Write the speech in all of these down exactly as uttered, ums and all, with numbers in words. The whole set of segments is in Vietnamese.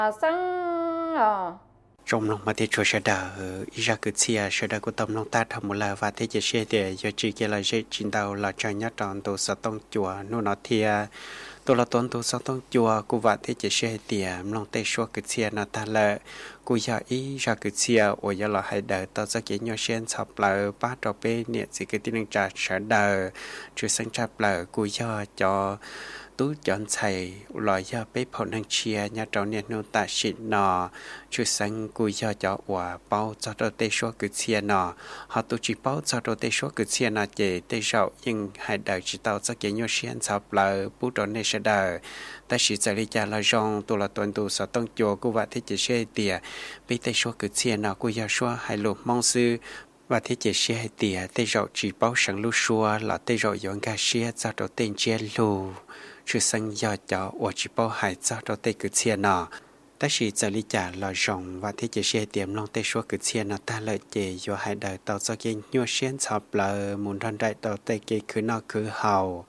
à sang à trong lòng mà thế cho sẽ đỡ ra cứ chia sẽ đỡ của tâm lòng ta thầm một là và thế chỉ sẽ để cho chỉ kia là dễ chín đầu là cho nhát tròn tổ sát tông chùa nó nó thì tôi là tuần tổ sát tông chùa của và thế chỉ sẽ để lòng tây xua cứ chia nó ta là của giờ ý ra cứ chia ở giờ là hay đỡ tao sẽ kiến nhau xuyên sập lại bắt đầu bên nhiệt chỉ cái tiếng trả sẽ đỡ chưa sinh chập lại của giờ cho tú chọn thầy loại giờ bếp hậu năng chia nhà trò nhiệt nô tạ xịn nọ chú sang cùi giờ cho quả bao cho đồ tê số cứ chia nọ họ tu chỉ bao cho đồ tê số cứ chia nọ chỉ tê sầu nhưng hai đời chỉ tao sẽ kiến nhau xuyên sập lại bút đồ này sẽ đời ta chỉ giải lý cha là rong tu là tuần tu sở tông chùa của vợ thế chỉ xe tìa bị tê số cứ chia nọ cùi giờ số hai lục mong sư và thế chỉ xe tìa tê rậu chỉ bao sáng lu xua là tê rậu dọn cả xe cho đồ tên chia lù chú sang giờ cho ở chỉ bao hai cho đồ tê cứ chia nọ ta chỉ giải lý trả là rong và thế chỉ xe tiệm long tê số cứ chia nọ ta lợi chế do hai đời tàu cho kiến nhua xuyên sập là muốn thân đại tàu tê kế cứ nọ cứ hào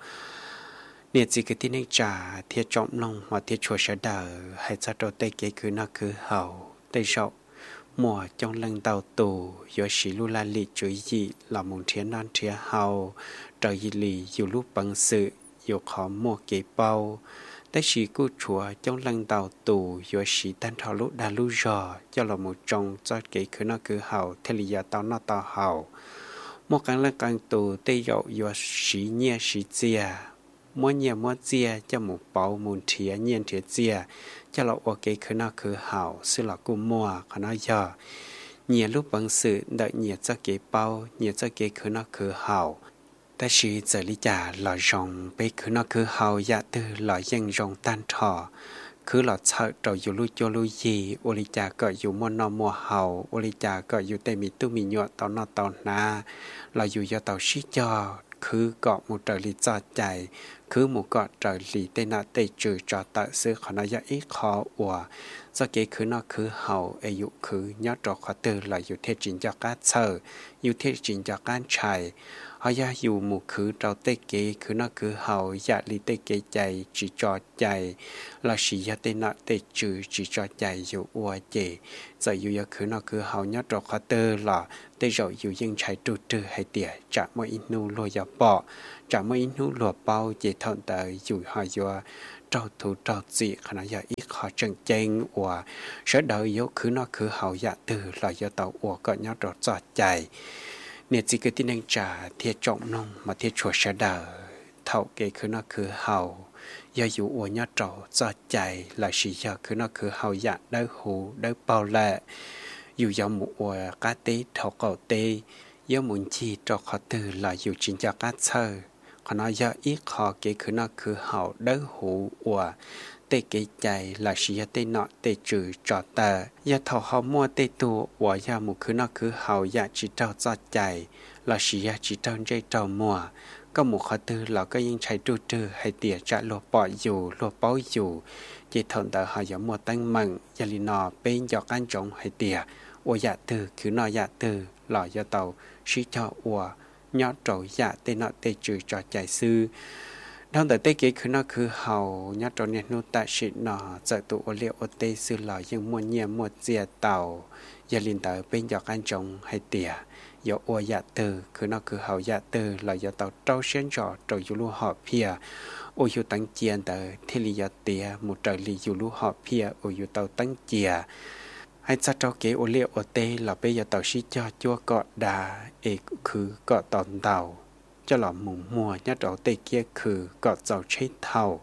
nhiệt chỉ cứ tin anh trả thiết trọng long mà thiết chùa sẽ đỡ hai cho đồ tê kế cứ nọ cứ hào tê rộng mùa trong lần tàu tù do sĩ lu la lì chuối gì là muốn thiên non thiên hào trời lì dù lúc bằng sự dù khó mua kế bao ta chỉ cứu chúa trong lần tàu tù do sĩ tan thọ lúc đa lu rò cho là một trong cho kế cứ nó cứ hào thế lý do tao nó tao hào một cái lần càng tù tây dậu do sĩ nhẹ sĩ chia mua nhẹ mua chia cho một bao một thìa nhiên thìa chia cho là ok cứ nó cứ hào sự là cô mua khó nói giờ nhẹ lúc bằng sự đợi nhẹ cho kế bao nhẹ cho kế cứ nó cứ hào ta chỉ giờ lý trả là rong bây cứ nó cứ hào dạ tư là dân rong tan thọ cứ là sợ rồi dù lui cho lui gì ô lý trả cỡ dù mua nó mua hào ô lý trả cỡ dù tê mì tu mì nhọ tao nó tao na là dù do tao xí cho cứ gọ một trời lý cho chạy cứ một gọ trời lý tê nạ tê trừ cho tạo sư khó nó dạ ít khó ủa do kế cứ nó cứ hào ê dụ cứ nhớ trò khó tư là dù thế chính cho các sơ dù thế chính cho các chạy họ ya dù một khứ trao tê kế khứ nó cứ hậu dạ lý tê kế chạy chỉ cho chạy là sĩ ya tê nọ tê trừ chỉ cho chạy dù ua chê giờ dù ya khứ nó cứ hậu nhớ trò khó tơ là tê rồi dù dân chạy trù trừ hay tỉa trả mỗi in nu lùa ya bỏ trả mỗi in nu lùa bao chê thọn tới dù họ dù trao thủ trao dị khả năng ya ít khó chân chênh ua sở đời yếu khứ nó cứ hậu dạ từ là do tàu ua có nhớ trò cho chạy nhiệt chỉ cứ tin anh trả thiệt trọng nông mà thiệt chùa sẽ đỡ thầu kế cứ nó cứ hào do dụ ủa nhớ trọ do chạy là sĩ giờ cứ nó cứ hào dạ đỡ hủ đỡ bao lệ dù do một ủa cá tế thầu cầu tế do muốn chi trọ khó từ là dù chính cho cá sơ còn nó do ít khó kế cứ nó cứ hào đỡ hủ ủa tê kế chạy là sĩ ya tê nọ tê trừ trọ tờ ya thầu họ mua tê tù và ya một cứ nó cứ hào ya chỉ trao cho chạy là sĩ ya chỉ trao dây trao mua có một khó tư là có những chạy trù trừ hay tỉa trả lô bỏ dù lô báo dù chỉ thọn tờ họ ya mua tăng mặn ya li nọ bên dọc ăn trống hay tỉa và ya từ cứ nọ ya từ là ya tàu sĩ cho và nhọ trầu ya tê nọ tê trừ trọ chạy sư đang tại tây kế cứ nó cứ hầu nhát tròn nhát nút tại sĩ nọ giờ tụ ô liệu ô tây sư lò nhưng mua nhẹ mua dìa tàu giờ liền tới bên dọc ăn trồng hay tỉa giờ ô dạ từ cứ nó cứ hầu dạ từ là giờ tàu trâu xén trò rồi dù lu họ pia ô dù tăng chiên tới thì li giờ tỉa một trời li dù lu họ pia ô dù tàu tăng chia hay cha trâu kế ô liệu ô tây là bây giờ tàu sĩ cho chua cọ đà ê cứ cọ tòn tàu cho là mùng mùa nhát đầu tê kia khử gọt dầu chết thầu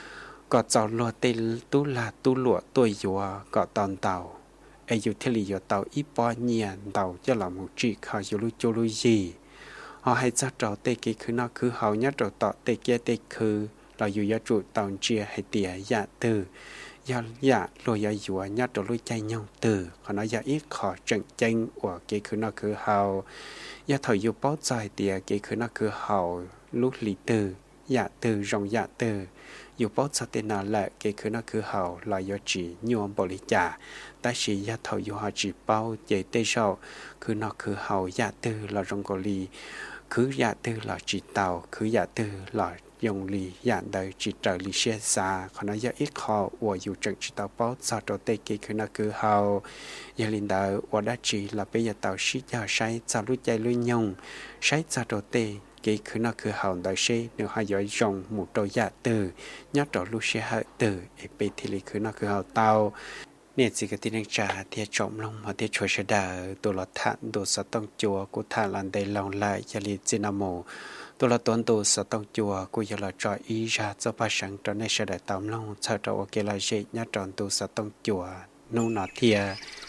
gọt dầu lúa tê tú là tú lụa tuổi dùa gọt tòn tàu ai dù thế lý dùa tàu ít bao nhiêu tàu cho là một chuyện khó dù lưu cho lưu gì họ hay chắc đầu tê kia khử nó khử hậu nhát đầu tọ tê kia tê khử là dù giá trụ tàu chia hay tỉa dạ từ dạ dạ lùa dạ dùa nhát đầu lưu chay nhau từ họ nói dạ ít khó trận tranh của kia khử nó khử hậu ya thời yêu bao dài tìa cái khứ nó cứ hậu lúc lý từ dạ từ rong dạ từ yêu bao giờ tên nào lại cái khứ nó cứ hậu là do chỉ nhuộm bộ lý trả ta chỉ ya thời yêu họ chỉ bao dễ tê sau khứ nó cứ hậu dạ từ là rong cổ lý khứ dạ từ là chỉ tàu khứ dạ từ là 用力演到只找力些啥，可能有一考我有正知道包早到得给佢那句後，有領導我đã chỉ là bây giờ tàu sĩ giờ sai早lúc chạy lui nhung, sai早到得cái佢那句hậu đại sĩ nếu hai giỏi rồng một đôi giả từ, nhớ đó lúc sẽ hại từ, để bây thì lý佢那句hậu tàu. Nên chỉ cái tin trả thì trọng lòng mà thì cho sẽ đỡ tổ lọt thản tổ sát tông chùa của thản làm đầy lòng lại cho lý trên nam mô tổ lọt tuấn tổ sát tông chùa của giờ là cho ý ra cho ba sáng cho nên sẽ đỡ tóm lòng sau đó ok là dễ nhá tròn tổ sát tông chùa nô nọ thìa